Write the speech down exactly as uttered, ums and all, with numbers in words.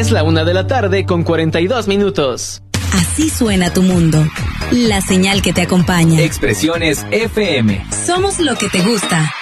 Es la una de la tarde con cuarenta y dos minutos. Así suena tu mundo. La señal que te acompaña. Expresiones F M. Somos lo que te gusta.